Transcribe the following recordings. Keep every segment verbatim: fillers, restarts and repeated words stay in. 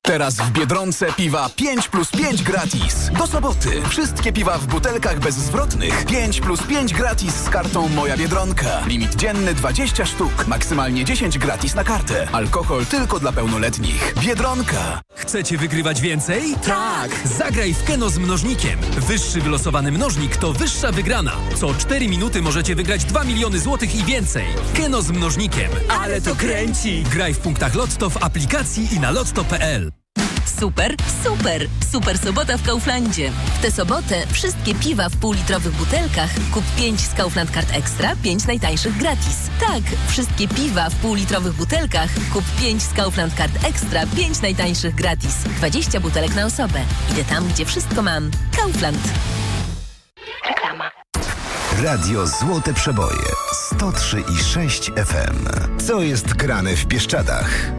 Teraz w Biedronce piwa pięć plus pięć gratis. Do soboty wszystkie piwa w butelkach bezzwrotnych pięć plus pięć gratis z kartą Moja Biedronka. Limit dzienny dwadzieścia sztuk, maksymalnie dziesięć gratis na kartę. Alkohol tylko dla pełnoletnich. Biedronka. Chcecie wygrywać więcej? Tak! Zagraj w Keno z mnożnikiem. Wyższy wylosowany mnożnik to wyższa wygrana. Co cztery minuty możecie wygrać dwa miliony złotych i więcej. Keno z mnożnikiem. Ale to kręci! Graj w punktach Lotto, w aplikacji i na lotto kropka p l. Super, super, super sobota w Kauflandzie. W tę sobotę wszystkie piwa w półlitrowych butelkach kup pięć z Kaufland Card Extra, pięć najtańszych gratis. Tak, wszystkie piwa w półlitrowych butelkach kup pięć z Kaufland Card Extra, pięć najtańszych gratis. dwadzieścia butelek na osobę. Idę tam, gdzie wszystko mam. Kaufland. Reklama. Radio Złote Przeboje sto trzy i sześć F M. Co jest grane w Bieszczadach?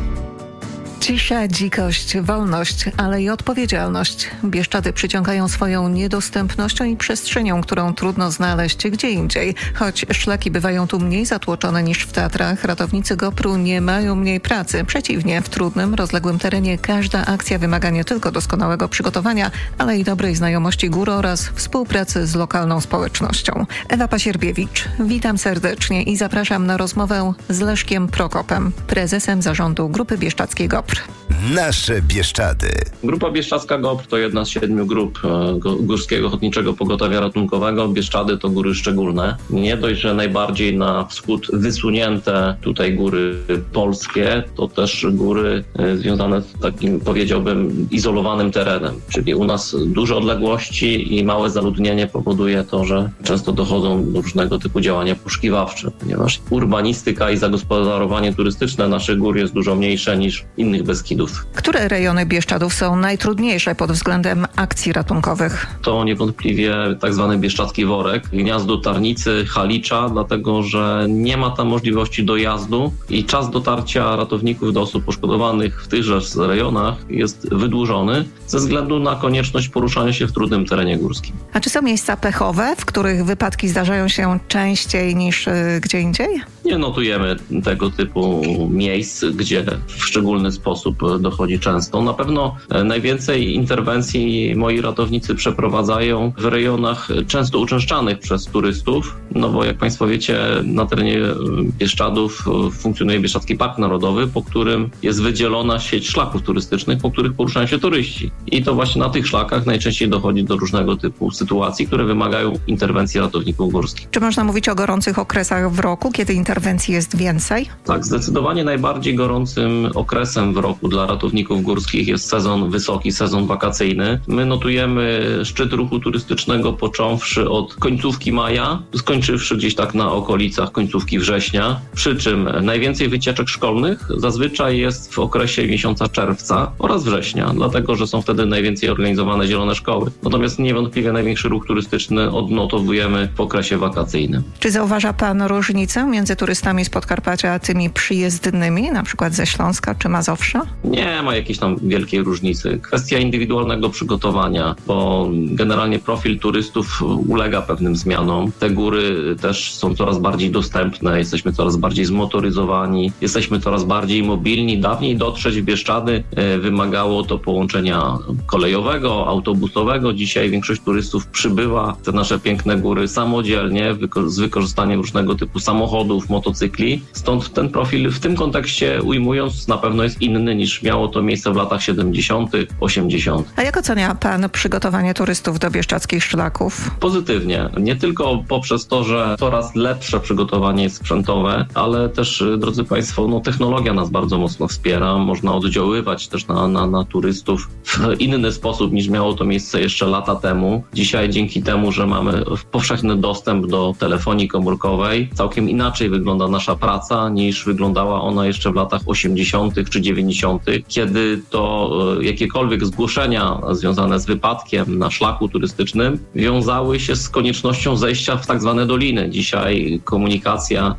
Cisza, dzikość, wolność, ale i odpowiedzialność. Bieszczady przyciągają swoją niedostępnością i przestrzenią, którą trudno znaleźć gdzie indziej. Choć szlaki bywają tu mniej zatłoczone niż w Tatrach, ratownicy GoPru nie mają mniej pracy. Przeciwnie, w trudnym, rozległym terenie każda akcja wymaga nie tylko doskonałego przygotowania, ale i dobrej znajomości gór oraz współpracy z lokalną społecznością. Ewa Pasierbiewicz, witam serdecznie i zapraszam na rozmowę z Leszkiem Prokopem, prezesem zarządu Grupy Bieszczadzkiej GoPr. Nasze Bieszczady. Grupa Bieszczadzka GoPr to jedna z siedmiu grup Górskiego Ochotniczego Pogotowia Ratunkowego. Bieszczady to góry szczególne. Nie dość, że najbardziej na wschód wysunięte tutaj góry polskie, to też góry związane z takim, powiedziałbym, izolowanym terenem. Czyli u nas duże odległości i małe zaludnienie powoduje to, że często dochodzą do różnego typu działania poszukiwawcze, ponieważ urbanistyka i zagospodarowanie turystyczne naszych gór jest dużo mniejsze niż innych Beskidów. Które rejony Bieszczadów są najtrudniejsze pod względem akcji ratunkowych? To niewątpliwie tak zwany bieszczadzki worek, gniazdo Tarnicy, Halicza, dlatego że nie ma tam możliwości dojazdu i czas dotarcia ratowników do osób poszkodowanych w tychże rejonach jest wydłużony ze względu na konieczność poruszania się w trudnym terenie górskim. A czy są miejsca pechowe, w których wypadki zdarzają się częściej niż y, gdzie indziej? Nie notujemy tego typu miejsc, gdzie w szczególny sposób dochodzi często. Na pewno najwięcej interwencji moi ratownicy przeprowadzają w rejonach często uczęszczanych przez turystów, no bo jak Państwo wiecie, na terenie Bieszczadów funkcjonuje Bieszczadzki Park Narodowy, po którym jest wydzielona sieć szlaków turystycznych, po których poruszają się turyści. I to właśnie na tych szlakach najczęściej dochodzi do różnego typu sytuacji, które wymagają interwencji ratowników górskich. Czy można mówić o gorących okresach w roku, kiedy interwencji jest więcej? Tak, zdecydowanie najbardziej gorącym okresem w roku dla ratowników górskich jest sezon wysoki, sezon wakacyjny. My notujemy szczyt ruchu turystycznego począwszy od końcówki maja, skończywszy gdzieś tak na okolicach końcówki września, przy czym najwięcej wycieczek szkolnych zazwyczaj jest w okresie miesiąca czerwca oraz września, dlatego że są wtedy najwięcej organizowane zielone szkoły. Natomiast niewątpliwie największy ruch turystyczny odnotowujemy w okresie wakacyjnym. Czy zauważa Pan różnicę między turystami z Podkarpacia a tymi przyjezdnymi, na przykład ze Śląska czy Mazowsza? Nie ma jakiejś tam wielkiej różnicy. Kwestia indywidualnego przygotowania, bo generalnie profil turystów ulega pewnym zmianom. Te góry też są coraz bardziej dostępne, jesteśmy coraz bardziej zmotoryzowani, jesteśmy coraz bardziej mobilni. Dawniej dotrzeć w Bieszczady wymagało to połączenia kolejowego, autobusowego. Dzisiaj większość turystów przybywa w te nasze piękne góry samodzielnie, wyko- z wykorzystaniem różnego typu samochodów, motocykli. Stąd ten profil w tym kontekście ujmując na pewno jest inny niż miało to miejsce w latach siedemdziesiątych, osiemdziesiątych. A jak ocenia Pan przygotowanie turystów do bieszczadzkich szlaków? Pozytywnie. Nie tylko poprzez to, że coraz lepsze przygotowanie jest sprzętowe, ale też, drodzy Państwo, no, technologia nas bardzo mocno wspiera. Można oddziaływać też na, na, na turystów w inny sposób niż miało to miejsce jeszcze lata temu. Dzisiaj dzięki temu, że mamy powszechny dostęp do telefonii komórkowej, całkiem inaczej wygląda nasza praca niż wyglądała ona jeszcze w latach osiemdziesiątych czy dziewięćdziesiątych, kiedy to jakiekolwiek zgłoszenia związane z wypadkiem na szlaku turystycznym wiązały się z koniecznością zejścia w tak zwane doliny. Dzisiaj komunikacja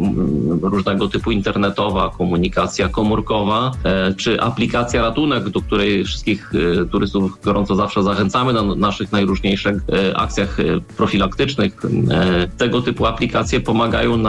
różnego typu internetowa, komunikacja komórkowa czy aplikacja Ratunek, do której wszystkich turystów gorąco zawsze zachęcamy na naszych najróżniejszych akcjach profilaktycznych. Tego typu aplikacje pomagają nam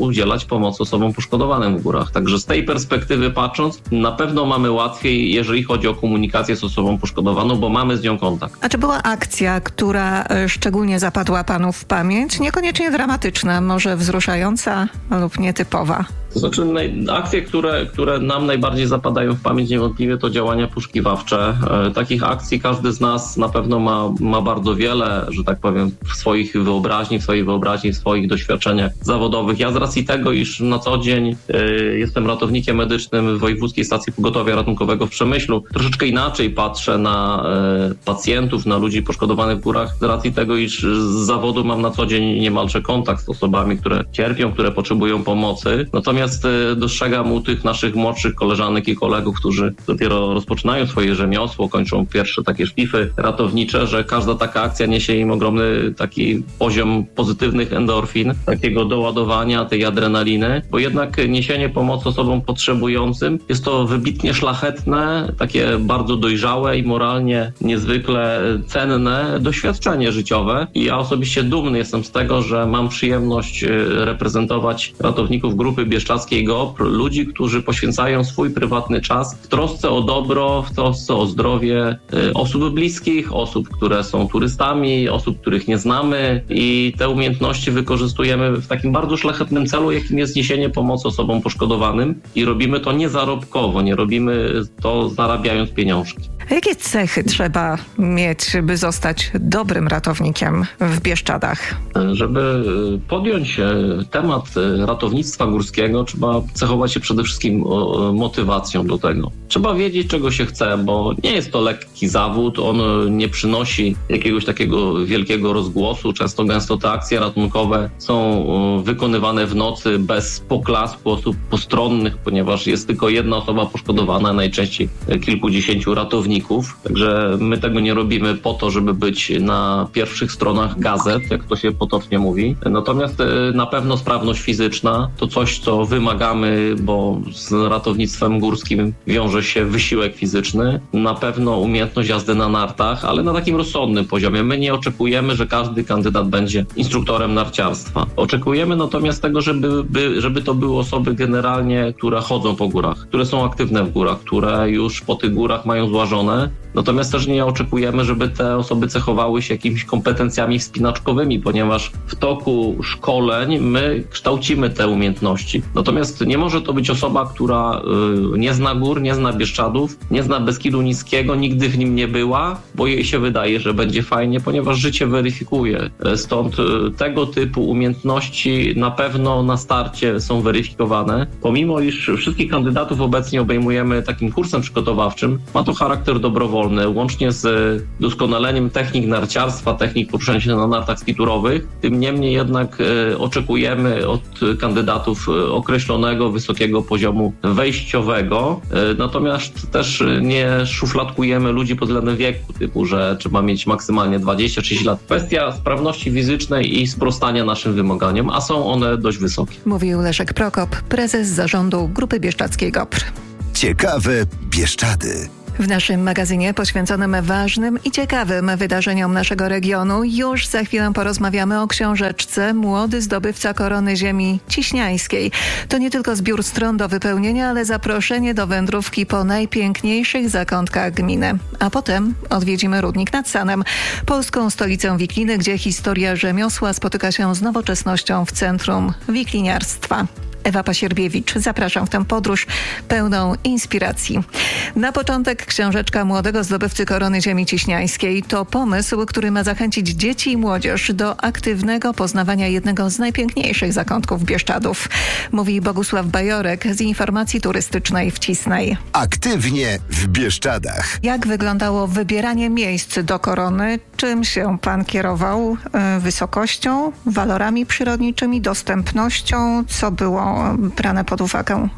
udzielać pomocy osobom poszkodowanym w górach. Także z tej perspektywy patrząc, na pewno mamy łatwiej, jeżeli chodzi o komunikację z osobą poszkodowaną, bo mamy z nią kontakt. A czy była akcja, która szczególnie zapadła panu w pamięć? Niekoniecznie dramatyczna, może wzruszająca lub nietypowa? To znaczy akcje, które, które nam najbardziej zapadają w pamięć niewątpliwie to działania poszukiwawcze. E, takich akcji każdy z nas na pewno ma, ma bardzo wiele, że tak powiem, w swoich wyobraźni, w swojej wyobraźni, w swoich doświadczeniach zawodowych. Ja z racji tego, iż na co dzień e, jestem ratownikiem medycznym w Wojewódzkiej Stacji Pogotowia Ratunkowego w Przemyślu, troszeczkę inaczej patrzę na e, pacjentów, na ludzi poszkodowanych w górach, z racji tego, iż z zawodu mam na co dzień niemalże kontakt z osobami, które cierpią, które potrzebują pomocy. Natomiast dostrzegam u tych naszych młodszych koleżanek i kolegów, którzy dopiero rozpoczynają swoje rzemiosło, kończą pierwsze takie szlify ratownicze, że każda taka akcja niesie im ogromny taki poziom pozytywnych endorfin, takiego doładowania tej adrenaliny, bo jednak niesienie pomocy osobom potrzebującym jest to wybitnie szlachetne, takie bardzo dojrzałe i moralnie niezwykle cenne doświadczenie życiowe. I ja osobiście dumny jestem z tego, że mam przyjemność reprezentować ratowników grupy Bieszczadzkiej GOPR, ludzi, którzy poświęcają swój prywatny czas w trosce o dobro, w trosce o zdrowie y, osób bliskich, osób, które są turystami, osób, których nie znamy i te umiejętności wykorzystujemy w takim bardzo szlachetnym celu, jakim jest niesienie pomocy osobom poszkodowanym i robimy to niezarobkowo, nie robimy to zarabiając pieniążki. A jakie cechy trzeba mieć, by zostać dobrym ratownikiem w Bieszczadach? Żeby podjąć temat ratownictwa górskiego, trzeba cechować się przede wszystkim motywacją do tego. Trzeba wiedzieć, czego się chce, bo nie jest to lekki zawód, on nie przynosi jakiegoś takiego wielkiego rozgłosu. Często gęsto te akcje ratunkowe są wykonywane w nocy bez poklasku osób postronnych, ponieważ jest tylko jedna osoba poszkodowana, najczęściej kilkudziesięciu ratowników. Także my tego nie robimy po to, żeby być na pierwszych stronach gazet, jak to się potocznie mówi. Natomiast na pewno sprawność fizyczna to coś, co wymagamy, bo z ratownictwem górskim wiąże się wysiłek fizyczny. Na pewno umiejętność jazdy na nartach, ale na takim rozsądnym poziomie. My nie oczekujemy, że każdy kandydat będzie instruktorem narciarstwa. Oczekujemy natomiast tego, żeby, by, żeby to były osoby generalnie, które chodzą po górach, które są aktywne w górach, które już po tych górach mają złażone. Natomiast też nie oczekujemy, żeby te osoby cechowały się jakimiś kompetencjami wspinaczkowymi, ponieważ w toku szkoleń my kształcimy te umiejętności. Natomiast nie może to być osoba, która y, nie zna gór, nie zna Bieszczadów, nie zna Beskidu Niskiego, nigdy w nim nie była, bo jej się wydaje, że będzie fajnie, ponieważ życie weryfikuje. Stąd y, tego typu umiejętności na pewno na starcie są weryfikowane. Pomimo iż wszystkich kandydatów obecnie obejmujemy takim kursem przygotowawczym, ma to charakter dobrowolny, łącznie z doskonaleniem technik narciarstwa, technik poruszania się na nartach skiturowych. Tym niemniej jednak e, oczekujemy od kandydatów określonego, wysokiego poziomu wejściowego. E, natomiast też nie szufladkujemy ludzi pod względem wieku, typu, że trzeba mieć maksymalnie dwadzieścia trzydzieści lat. Kwestia sprawności fizycznej i sprostania naszym wymaganiom, a są one dość wysokie. Mówił Leszek Prokop, prezes zarządu Grupy Bieszczadzkiej GOPR. Ciekawe Bieszczady. W naszym magazynie poświęconym ważnym i ciekawym wydarzeniom naszego regionu już za chwilę porozmawiamy o książeczce Młody zdobywca korony ziemi ciśniańskiej. To nie tylko zbiór stron do wypełnienia, ale zaproszenie do wędrówki po najpiękniejszych zakątkach gminy. A potem odwiedzimy Rudnik nad Sanem, polską stolicę wikliny, gdzie historia rzemiosła spotyka się z nowoczesnością w centrum wikliniarstwa. Ewa Pasierbiewicz, zapraszam w tę podróż pełną inspiracji. Na początek książeczka Młodego zdobywcy korony ziemi ciśniańskiej to pomysł, który ma zachęcić dzieci i młodzież do aktywnego poznawania jednego z najpiękniejszych zakątków Bieszczadów. Mówi Bogusław Bajorek z Informacji Turystycznej w Cisnej. Aktywnie w Bieszczadach. Jak wyglądało wybieranie miejsc do korony? Czym się pan kierował? Wysokością, walorami przyrodniczymi, dostępnością? Co było brane pod uwagę?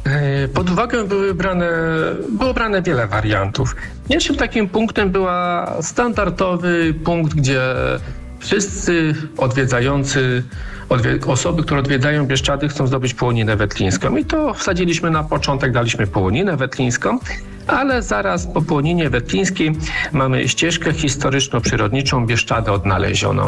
Pod uwagę były brane, było brane wiele wariantów. Pierwszym takim punktem była standardowy punkt, gdzie wszyscy odwiedzający, odwie, osoby, które odwiedzają Bieszczady, chcą zdobyć połoninę wetlińską. I to wsadziliśmy na początek, daliśmy połoninę wetlińską, ale zaraz po połoninie wetlińskiej mamy ścieżkę historyczno-przyrodniczą Bieszczady odnalezioną.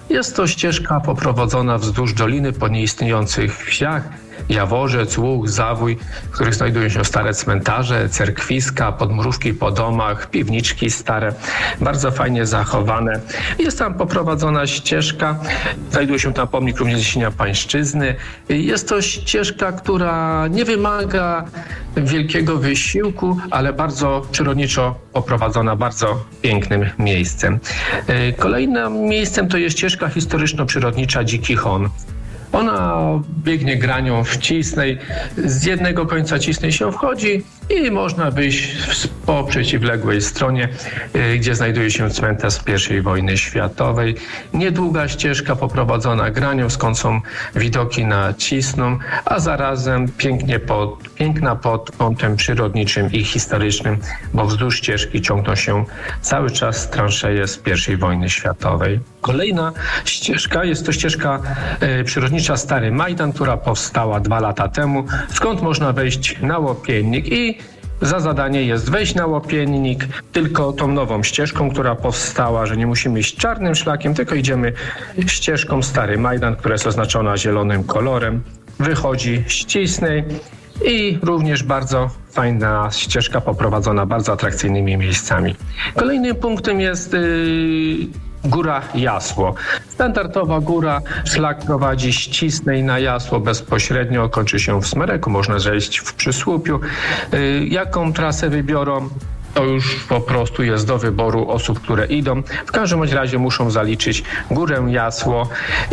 Jest to ścieżka poprowadzona wzdłuż doliny po nieistniejących wsiach, Jaworzec, Łuk, Zawój, w których znajdują się stare cmentarze, cerkwiska, podmrówki po domach, piwniczki stare, bardzo fajnie zachowane. Jest tam poprowadzona ścieżka, znajduje się tam pomnik również Zniesienia Pańszczyzny. Jest to ścieżka, która nie wymaga wielkiego wysiłku, ale bardzo przyrodniczo poprowadzona, bardzo pięknym miejscem. Kolejnym miejscem to jest ścieżka historyczno-przyrodnicza Dziki Hon. Ona biegnie granią w Cisnej, z jednego końca Cisnej się wchodzi i można wyjść po przeciwległej stronie, gdzie znajduje się cmentarz z pierwszej wojny światowej. Niedługa ścieżka poprowadzona granią, skąd są widoki na Cisną, a zarazem pięknie pod, piękna pod kątem przyrodniczym i historycznym, bo wzdłuż ścieżki ciągną się cały czas transzeje z pierwszej wojny światowej. Kolejna ścieżka jest to ścieżka e, przyrodnicza Stary Majdan, która powstała dwa lata temu, skąd można wejść na Łopiennik i za zadanie jest wejść na Łopiennik tylko tą nową ścieżką, która powstała, że nie musimy iść czarnym szlakiem, tylko idziemy ścieżką Stary Majdan, która jest oznaczona zielonym kolorem, wychodzi z Cisnej i również bardzo fajna ścieżka poprowadzona bardzo atrakcyjnymi miejscami. Kolejnym punktem jest yy, Góra Jasło. Standardowa góra, szlak prowadzi z Cisnej na Jasło bezpośrednio, kończy się w Smereku, można zejść w Przysłupiu. Yy, jaką trasę wybiorą? To już po prostu jest do wyboru osób, które idą. W każdym bądź razie muszą zaliczyć Górę Jasło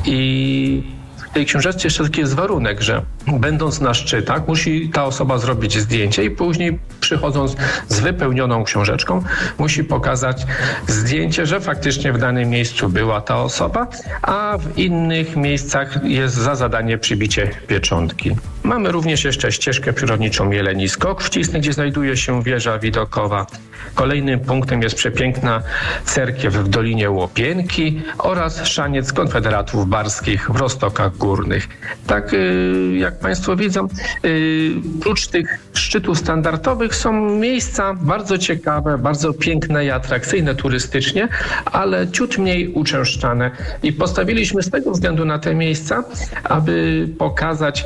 i w tej książeczce jeszcze taki jest warunek, że będąc na szczytach musi ta osoba zrobić zdjęcie i później przychodząc z wypełnioną książeczką musi pokazać zdjęcie, że faktycznie w danym miejscu była ta osoba, a w innych miejscach jest za zadanie przybicie pieczątki. Mamy również jeszcze ścieżkę przyrodniczą Jeleni Skok w Cisnej, gdzie znajduje się wieża widokowa. Kolejnym punktem jest przepiękna cerkiew w Dolinie Łopienki oraz szaniec Konfederatów Barskich w Roztokach Górnych. Tak jak Państwo widzą, prócz tych szczytów standardowych są miejsca bardzo ciekawe, bardzo piękne i atrakcyjne turystycznie, ale ciut mniej uczęszczane. I postawiliśmy z tego względu na te miejsca, aby pokazać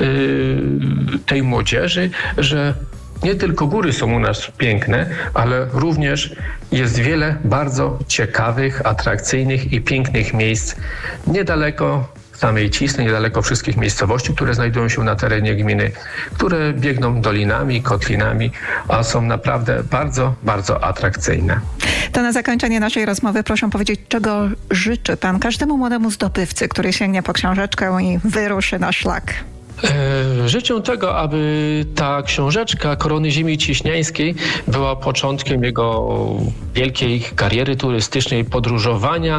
tej młodzieży, że nie tylko góry są u nas piękne, ale również jest wiele bardzo ciekawych, atrakcyjnych i pięknych miejsc niedaleko samej Cisnej, niedaleko wszystkich miejscowości, które znajdują się na terenie gminy, które biegną dolinami, kotlinami, a są naprawdę bardzo, bardzo atrakcyjne. To na zakończenie naszej rozmowy proszę powiedzieć, czego życzy Pan każdemu młodemu zdobywcy, który sięgnie po książeczkę i wyruszy na szlak? Życzę tego, aby ta książeczka Korony Ziemi Ciśniańskiej była początkiem jego wielkiej kariery turystycznej, podróżowania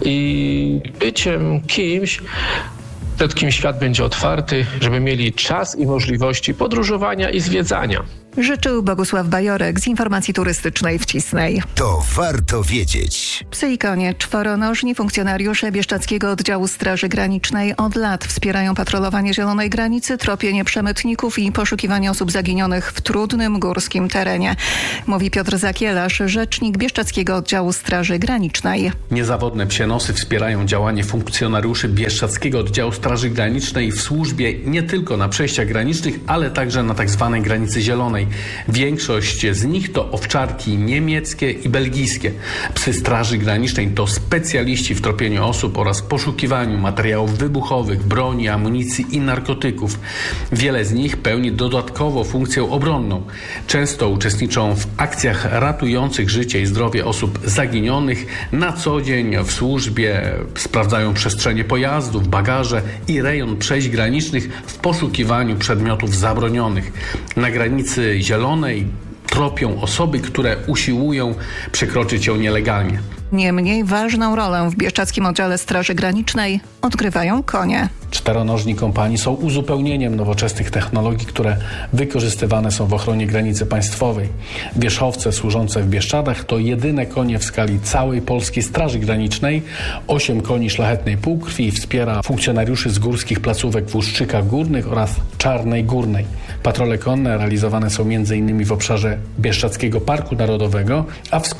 i byciem kimś, przed kim świat będzie otwarty, żeby mieli czas i możliwości podróżowania i zwiedzania. Życzył Bogusław Bajorek z Informacji Turystycznej w Cisnej. To warto wiedzieć. Psy i konie czworonożni funkcjonariusze Bieszczadzkiego Oddziału Straży Granicznej od lat wspierają patrolowanie zielonej granicy, tropienie przemytników i poszukiwanie osób zaginionych w trudnym górskim terenie. Mówi Piotr Zakielarz, rzecznik Bieszczadzkiego Oddziału Straży Granicznej. Niezawodne psienosy wspierają działanie funkcjonariuszy Bieszczadzkiego Oddziału Straży Granicznej w służbie nie tylko na przejściach granicznych, ale także na tzw. granicy zielonej. Większość z nich to owczarki niemieckie i belgijskie. Psy Straży Granicznej to specjaliści w tropieniu osób oraz poszukiwaniu materiałów wybuchowych, broni, amunicji i narkotyków. Wiele z nich pełni dodatkowo funkcję obronną. Często uczestniczą w akcjach ratujących życie i zdrowie osób zaginionych. Na co dzień w służbie sprawdzają przestrzenie pojazdów, bagaże i rejon przejść granicznych w poszukiwaniu przedmiotów zabronionych. Na granicy zielonej tropią osoby, które usiłują przekroczyć ją nielegalnie. Niemniej ważną rolę w Bieszczadzkim Oddziale Straży Granicznej odgrywają konie. Czteronożni kompanii są uzupełnieniem nowoczesnych technologii, które wykorzystywane są w ochronie granicy państwowej. Wierzchowce służące w Bieszczadach to jedyne konie w skali całej Polskiej Straży Granicznej. Osiem koni szlachetnej półkrwi wspiera funkcjonariuszy z górskich placówek w Uszczykach Górnych oraz Czarnej Górnej. Patrole konne realizowane są między innymi w obszarze Bieszczadzkiego Parku Narodowego, a w skład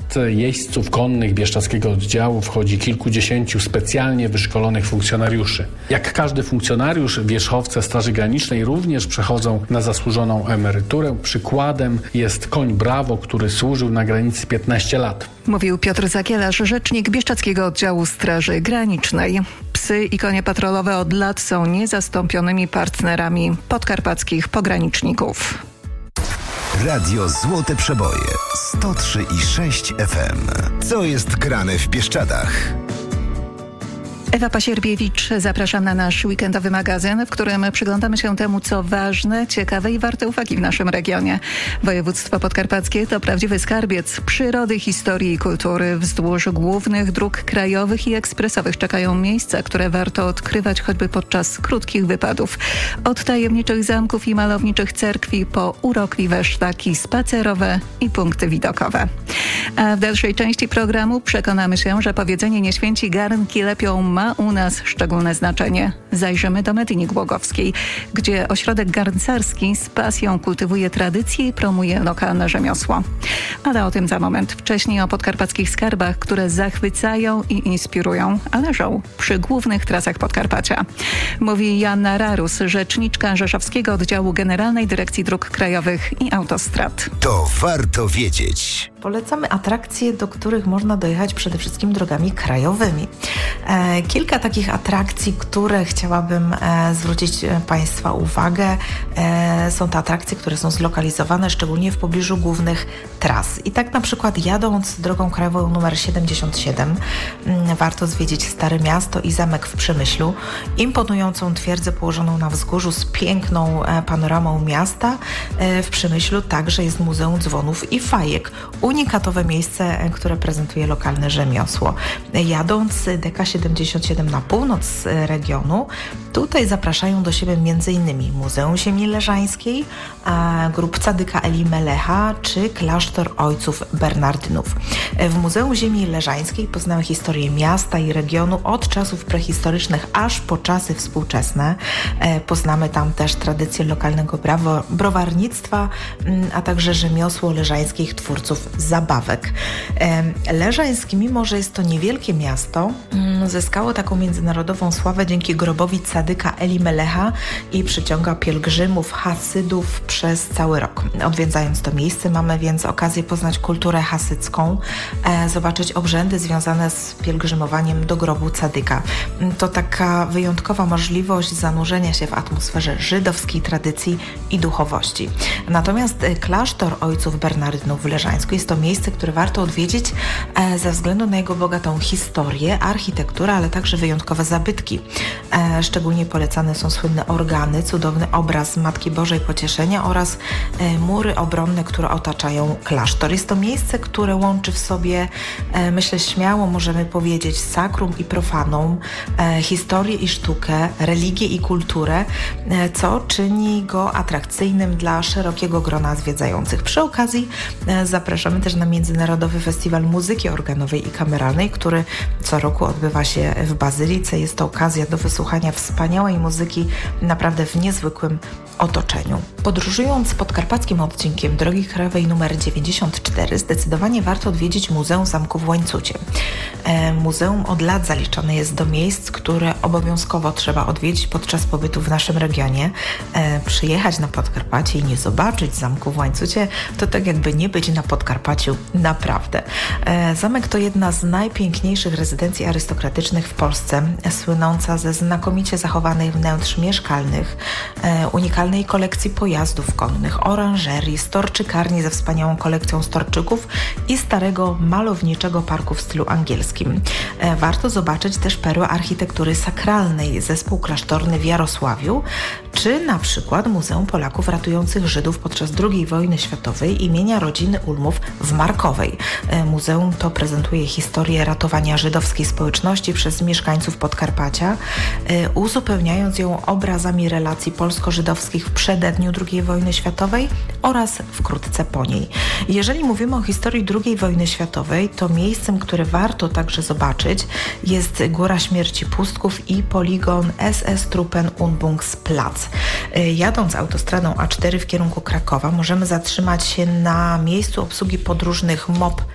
skład jeźdźców konnych bieszczadzkiego oddziału wchodzi kilkudziesięciu specjalnie wyszkolonych funkcjonariuszy. Jak każdy funkcjonariusz, wierzchowce Straży Granicznej również przechodzą na zasłużoną emeryturę. Przykładem jest koń Brawo, który służył na granicy piętnaście lat. Mówił Piotr Zakielarz, rzecznik Bieszczadzkiego Oddziału Straży Granicznej. Psy i konie patrolowe od lat są niezastąpionymi partnerami podkarpackich pograniczników. Radio Złote Przeboje sto trzy i sześć F M. Co jest grane w Bieszczadach? Ewa Pasierbiewicz, zapraszam na nasz weekendowy magazyn, w którym przyglądamy się temu, co ważne, ciekawe i warte uwagi w naszym regionie. Województwo podkarpackie to prawdziwy skarbiec przyrody, historii i kultury. Wzdłuż głównych dróg krajowych i ekspresowych czekają miejsca, które warto odkrywać choćby podczas krótkich wypadów. Od tajemniczych zamków i malowniczych cerkwi po urokliwe szlaki spacerowe i punkty widokowe. A w dalszej części programu przekonamy się, że powiedzenie nie święci garnki lepią ma u nas szczególne znaczenie. Zajrzymy do Medyni Głogowskiej, gdzie ośrodek garncarski z pasją kultywuje tradycje i promuje lokalne rzemiosło. Ale o tym za moment. Wcześniej o podkarpackich skarbach, które zachwycają i inspirują, a leżą przy głównych trasach Podkarpacia. Mówi Joanna Rarus, rzeczniczka Rzeszowskiego Oddziału Generalnej Dyrekcji Dróg Krajowych i Autostrad. To warto wiedzieć. Polecamy atrakcje, do których można dojechać przede wszystkim drogami krajowymi. E, kilka takich atrakcji, które chciałabym e, zwrócić Państwa uwagę, e, są to atrakcje, które są zlokalizowane szczególnie w pobliżu głównych tras. I tak na przykład jadąc drogą krajową numer siedemdziesiąt siedem m, warto zwiedzić Stare Miasto i Zamek w Przemyślu, imponującą twierdzę położoną na wzgórzu z piękną e, panoramą miasta. E, w Przemyślu także jest Muzeum Dzwonów i Fajek. Unikatowe miejsce, które prezentuje lokalne rzemiosło. Jadąc D K siedemdziesiąt siedem na północ regionu, tutaj zapraszają do siebie między innymi Muzeum Ziemi Leżańskiej, grup Cadyka Eli Melecha czy klasztor ojców Bernardynów. W Muzeum Ziemi Leżańskiej poznamy historię miasta i regionu od czasów prehistorycznych aż po czasy współczesne. Poznamy tam też tradycje lokalnego brawo, browarnictwa, a także rzemiosło leżańskich twórców zabawek. Leżańsk, mimo że jest to niewielkie miasto, zyskało taką międzynarodową sławę dzięki grobowi Cadyka Eli Melecha i przyciąga pielgrzymów, hasydów przez cały rok. Odwiedzając to miejsce mamy więc okazję poznać kulturę hasycką, zobaczyć obrzędy związane z pielgrzymowaniem do grobu Cadyka. To taka wyjątkowa możliwość zanurzenia się w atmosferze żydowskiej tradycji i duchowości. Natomiast klasztor ojców Bernardynów w Leżańsku jest to miejsce, które warto odwiedzić ze względu na jego bogatą historię, architekturę, ale także wyjątkowe zabytki. Szczególnie polecane są słynne organy, cudowny obraz Matki Bożej Pocieszenia oraz mury obronne, które otaczają klasztor. Jest to miejsce, które łączy w sobie, myślę śmiało możemy powiedzieć, sakrum i profanum, historię i sztukę, religię i kulturę, co czyni go atrakcyjnym dla szerokiego grona zwiedzających. Przy okazji zapraszamy też na Międzynarodowy Festiwal Muzyki Organowej i Kameralnej, który co roku odbywa się w Bazylice. Jest to okazja do wysłuchania wspaniałej muzyki naprawdę w niezwykłym otoczeniu. Podróżując podkarpackim odcinkiem drogi krajowej numer dziewięćdziesiąt cztery zdecydowanie warto odwiedzić Muzeum Zamku w Łańcucie. E, muzeum od lat zaliczane jest do miejsc, które obowiązkowo trzeba odwiedzić podczas pobytu w naszym regionie. E, przyjechać na Podkarpacie i nie zobaczyć Zamku w Łańcucie to tak jakby nie być na Podkarpaciu naprawdę. E, zamek to jedna z najpiękniejszych rezydencji arystokratycznych w Polsce, słynąca ze znakomicie zachowanych wnętrz mieszkalnych, e, unikalnej kolekcji pojazdów konnych, oranżerii, storczykarni ze wspaniałą kolekcją storczyków i starego malowniczego parku w stylu angielskim. E, warto zobaczyć też perłę architektury sakralnej, zespół klasztorny w Jarosławiu, czy na przykład Muzeum Polaków ratujących Żydów podczas drugiej wojny światowej imienia rodziny Ulmów w Markowej. E, muzeum to prezentuje historię ratowania żydowskiej społeczności przez mieszkańców Podkarpacia, e, uzupełniając ją obrazami relacji polsko-żydowskich w przededniu drugiej wojny światowej oraz wkrótce po niej. Jeżeli mówimy o historii drugiej wojny światowej, to miejscem, które warto także zobaczyć, jest Góra Śmierci Pustków i poligon S S Truppen-Umbungsplatz. Jadąc autostradą A cztery w kierunku Krakowa, możemy zatrzymać się na miejscu obsługi podróżnych M O P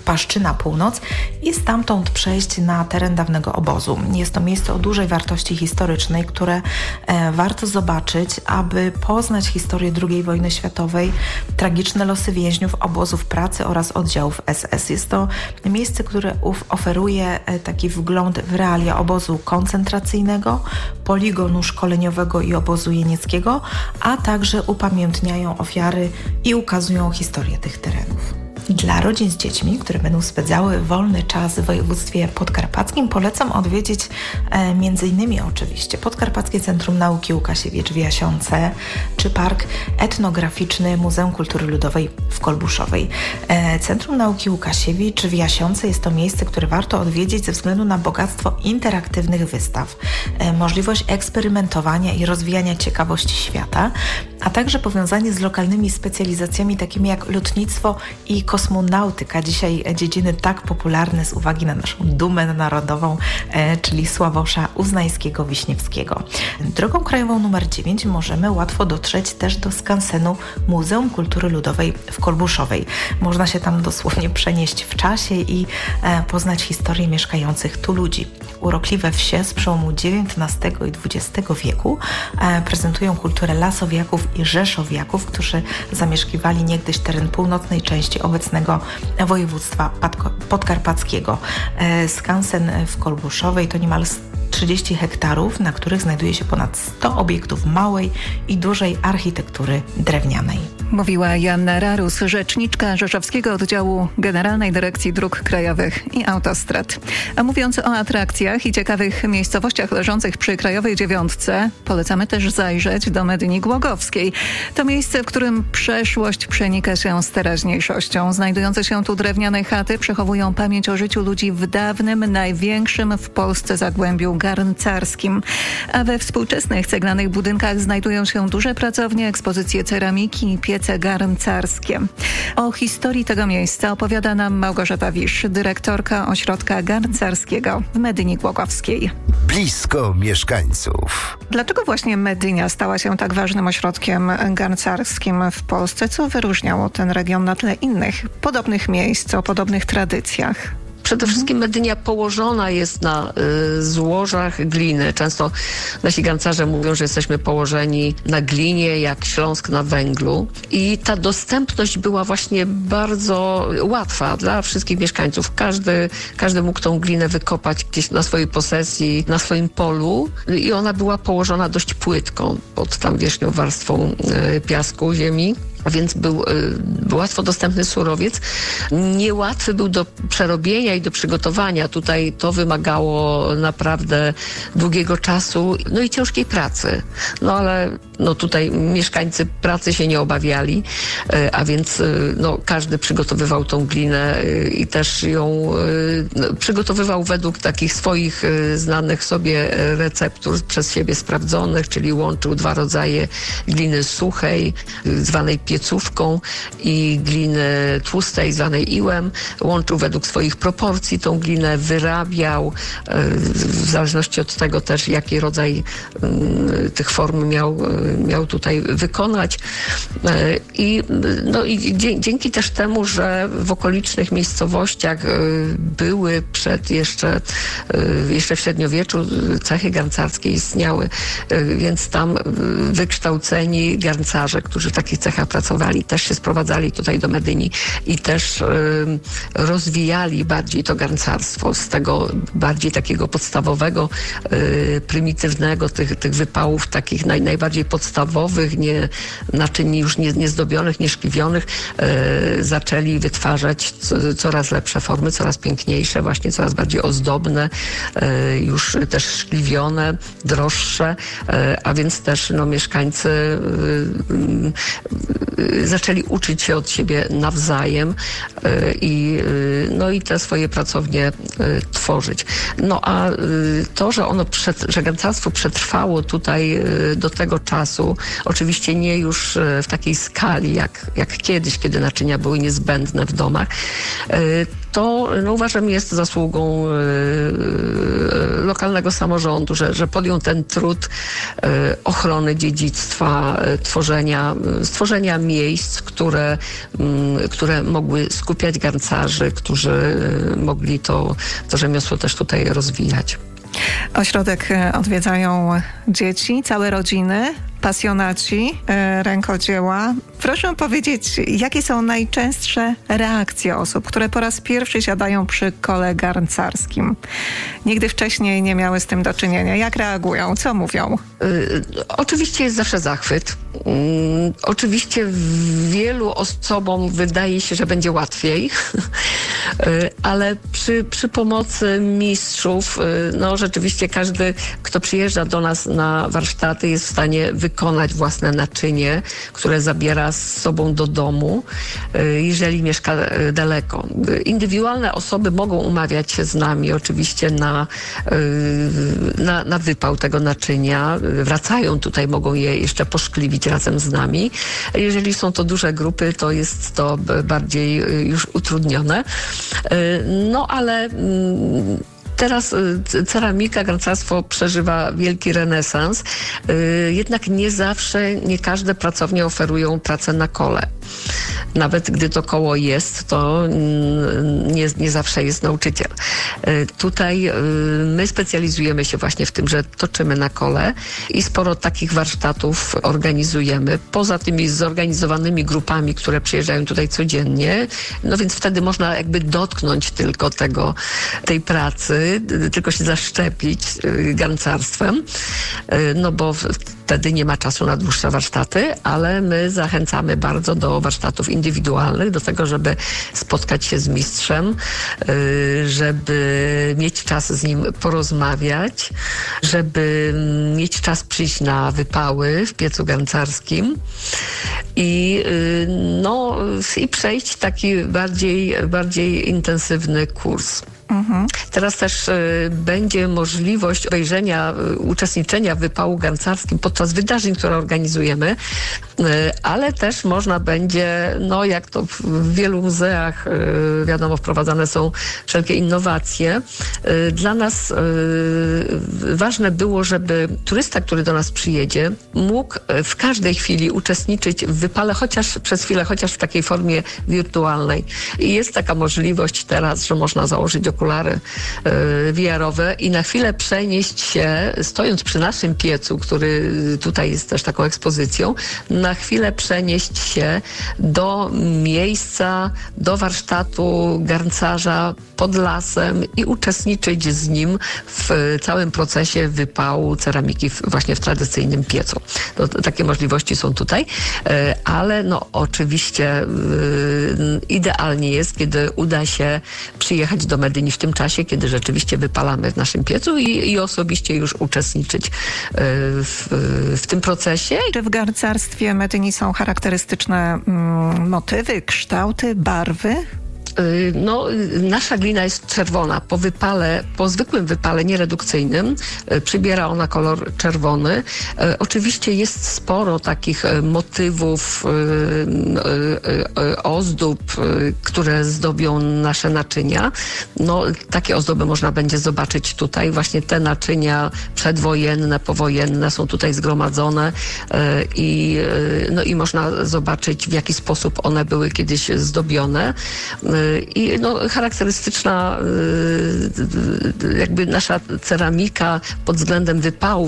Paszczyna Północ i stamtąd przejść na teren dawnego obozu. Jest to miejsce o dużej wartości historycznej, które e, warto zobaczyć, aby poznać historię drugiej wojny światowej, tragiczne losy więźniów obozów pracy oraz oddziałów S S. Jest to miejsce, które uf, oferuje e, taki wgląd w realia obozu koncentracyjnego, poligonu szkoleniowego i obozu jenieckiego, a także upamiętniają ofiary i ukazują historię tych terenów. Dla rodzin z dziećmi, które będą spędzały wolny czas w województwie podkarpackim, polecam odwiedzić e, między innymi oczywiście Podkarpackie Centrum Nauki Łukasiewicz w Jasiące czy Park Etnograficzny Muzeum Kultury Ludowej w Kolbuszowej. E, Centrum Nauki Łukasiewicz w Jasiące jest to miejsce, które warto odwiedzić ze względu na bogactwo interaktywnych wystaw, e, możliwość eksperymentowania i rozwijania ciekawości świata, a także powiązanie z lokalnymi specjalizacjami takimi jak lotnictwo i kosmonautyka, dzisiaj dziedziny tak popularne z uwagi na naszą dumę narodową, e, czyli Sławosza Uznańskiego-Wiśniewskiego. Drogą krajową numer dziewięć możemy łatwo dotrzeć też do skansenu Muzeum Kultury Ludowej w Kolbuszowej. Można się tam dosłownie przenieść w czasie i e, poznać historię mieszkających tu ludzi. Urokliwe wsie z przełomu dziewiętnastego i dwudziestego wieku e, prezentują kulturę lasowiaków i rzeszowiaków, którzy zamieszkiwali niegdyś teren północnej części obecnego województwa podkarpackiego. Skansen w Kolbuszowej to niemal trzydzieści hektarów, na których znajduje się ponad sto obiektów małej i dużej architektury drewnianej. Mówiła Joanna Rarus, rzeczniczka Rzeszowskiego Oddziału Generalnej Dyrekcji Dróg Krajowych i Autostrad. A mówiąc o atrakcjach i ciekawych miejscowościach leżących przy Krajowej Dziewiątce, polecamy też zajrzeć do Medyni Głogowskiej. To miejsce, w którym przeszłość przenika się z teraźniejszością. Znajdujące się tu drewniane chaty przechowują pamięć o życiu ludzi w dawnym, największym w Polsce zagłębiu garncarskim. A we współczesnych ceglanych budynkach znajdują się duże pracownie, ekspozycje ceramiki i piece garncarskie. O historii tego miejsca opowiada nam Małgorzata Wisz, dyrektorka Ośrodka Garncarskiego w Medyni Głogowskiej. Blisko mieszkańców. Dlaczego właśnie Medynia stała się tak ważnym ośrodkiem garncarskim w Polsce? Co wyróżniało ten region na tle innych podobnych miejsc o podobnych tradycjach? Przede wszystkim Medynia położona jest na y, złożach gliny. Często nasi garncarze mówią, że jesteśmy położeni na glinie, jak Śląsk na węglu. I ta dostępność była właśnie bardzo łatwa dla wszystkich mieszkańców. Każdy, każdy mógł tą glinę wykopać gdzieś na swojej posesji, na swoim polu i ona była położona dość płytko pod tam wierzchnią warstwą y, piasku, ziemi. A więc był, był łatwo dostępny surowiec. Niełatwy był do przerobienia i do przygotowania. Tutaj to wymagało naprawdę długiego czasu, no i ciężkiej pracy. No ale no tutaj mieszkańcy pracy się nie obawiali, a więc no, każdy przygotowywał tą glinę i też ją no, przygotowywał według takich swoich znanych sobie receptur, przez siebie sprawdzonych, czyli łączył dwa rodzaje gliny suchej, zwanej piecówką, i gliny tłustej, zwanej iłem. Łączył według swoich proporcji tą glinę, wyrabiał, w zależności od tego też, jaki rodzaj tych form miał, miał tutaj wykonać. I, no i dzięki też temu, że w okolicznych miejscowościach były przed jeszcze, jeszcze w średniowieczu cechy garncarskie istniały, więc tam wykształceni garncarze, którzy w takich cechach pracowali, też się sprowadzali tutaj do Medyni i też y, rozwijali bardziej to garncarstwo z tego bardziej takiego podstawowego, y, prymitywnego, tych, tych wypałów takich naj, najbardziej podstawowych, nie, naczyni już nie, niezdobionych, nieszkliwionych, y, zaczęli wytwarzać c, coraz lepsze formy, coraz piękniejsze, właśnie coraz bardziej ozdobne, y, już też szkliwione, droższe, y, a więc też no, mieszkańcy y, y, zaczęli uczyć się od siebie nawzajem i, no i te swoje pracownie tworzyć. No a to, że ono, przed, że garncarstwo przetrwało tutaj do tego czasu, oczywiście nie już w takiej skali jak, jak kiedyś, kiedy naczynia były niezbędne w domach, to no, uważam, jest zasługą y, lokalnego samorządu, że, że podjął ten trud y, ochrony dziedzictwa, y, tworzenia, y, stworzenia miejsc, które, y, które mogły skupić skupiać garncarzy, którzy mogli to, to rzemiosło też tutaj rozwijać. Ośrodek odwiedzają dzieci, całe rodziny, pasjonaci e, rękodzieła. Proszę powiedzieć, jakie są najczęstsze reakcje osób, które po raz pierwszy siadają przy kole garncarskim? Nigdy wcześniej nie miały z tym do czynienia. Jak reagują? Co mówią? Y, oczywiście jest zawsze zachwyt. Y, oczywiście wielu osobom wydaje się, że będzie łatwiej, y, ale przy, przy pomocy mistrzów, y, no rzeczywiście każdy, kto przyjeżdża do nas na warsztaty, jest w stanie wykonać własne naczynie, które zabiera z sobą do domu, jeżeli mieszka daleko. Indywidualne osoby mogą umawiać się z nami oczywiście na, na, na wypał tego naczynia. Wracają tutaj, mogą je jeszcze poszkliwić razem z nami. Jeżeli są to duże grupy, to jest to bardziej już utrudnione. No ale teraz ceramika, garncarstwo przeżywa wielki renesans, jednak nie zawsze, nie każde pracownie oferują pracę na kole. Nawet gdy to koło jest, to nie, nie zawsze jest nauczyciel. Tutaj my specjalizujemy się właśnie w tym, że toczymy na kole i sporo takich warsztatów organizujemy. Poza tymi zorganizowanymi grupami, które przyjeżdżają tutaj codziennie, no więc wtedy można jakby dotknąć tylko tego, tej pracy, tylko się zaszczepić garncarstwem, no bo wtedy nie ma czasu na dłuższe warsztaty, ale my zachęcamy bardzo do warsztatów indywidualnych, do tego, żeby spotkać się z mistrzem, żeby mieć czas z nim porozmawiać, żeby mieć czas przyjść na wypały w piecu garncarskim i, no, i przejść taki bardziej, bardziej intensywny kurs. Mhm. Teraz też y, będzie możliwość obejrzenia, y, uczestniczenia w wypału garncarskim podczas wydarzeń, które organizujemy, y, ale też można będzie, no jak to w wielu muzeach, y, wiadomo, wprowadzane są wszelkie innowacje. Y, dla nas y, ważne było, żeby turysta, który do nas przyjedzie, mógł w każdej chwili uczestniczyć w wypale, chociaż przez chwilę, chociaż w takiej formie wirtualnej. I jest taka możliwość teraz, że można założyć okulary y, V R-owe i na chwilę przenieść się, stojąc przy naszym piecu, który tutaj jest też taką ekspozycją, na chwilę przenieść się do miejsca, do warsztatu garncarza pod lasem i uczestniczyć z nim w całym procesie wypału ceramiki w, właśnie w tradycyjnym piecu. To, to, takie możliwości są tutaj, y, ale no oczywiście y, idealnie jest, kiedy uda się przyjechać do Medyni w tym czasie, kiedy rzeczywiście wypalamy w naszym piecu i, i osobiście już uczestniczyć w, w tym procesie. Czy w garncarstwie Medyni są charakterystyczne mm, motywy, kształty, barwy? No, nasza glina jest czerwona. Po wypale, po zwykłym wypale nieredukcyjnym przybiera ona kolor czerwony. Oczywiście jest sporo takich motywów, ozdób, które zdobią nasze naczynia. No, takie ozdoby można będzie zobaczyć tutaj. Właśnie te naczynia przedwojenne, powojenne są tutaj zgromadzone i, no, i można zobaczyć, w jaki sposób one były kiedyś zdobione. I no, charakterystyczna jakby nasza ceramika pod względem wypałów